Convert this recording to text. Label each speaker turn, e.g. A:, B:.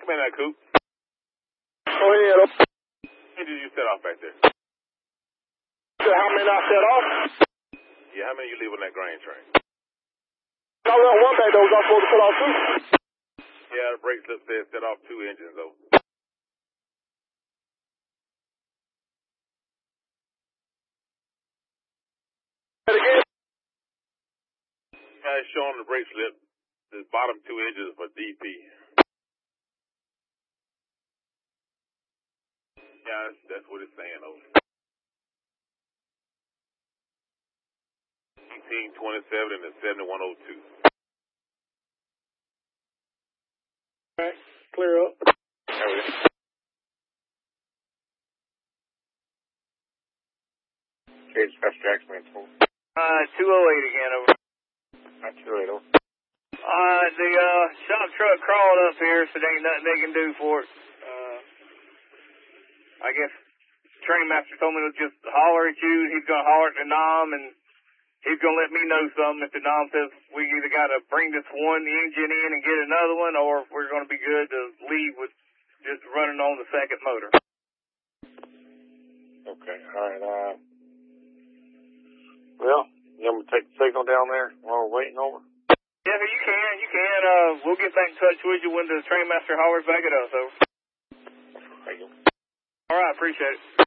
A: Come in that coop.
B: Go ahead.
A: How many did you set off back there?
B: How many I set off?
A: Yeah, how many you leave on that grain train?
B: I left one back, though. Was I supposed to set off two?
A: Yeah, the brake slip said set off 2 engines, though.
B: Again?
A: Yeah, it's showing the brake slip. The bottom 2 engines for DP. Yeah, that's what it's saying, though. 1827 and the 7102.
B: Alright, clear up.
A: There we go.
C: Okay, Special Jackson, man.
D: 208 again, over.
C: 208, over.
D: The shop truck crawled up here, so there ain't nothing they can do for it. I guess trainmaster told me to just holler at you. He's gonna holler at the NOM, and he's gonna let me know something. If the NOM says we either gotta bring this one engine in and get another one, or if we're gonna be good to leave with just running on the second motor.
C: Okay, alright, well, you want me to take the signal down there while we're waiting over?
D: Yeah, you can. We'll get back in touch with you when the trainmaster hollers back at us, over.
C: Thank you.
D: All right, appreciate it.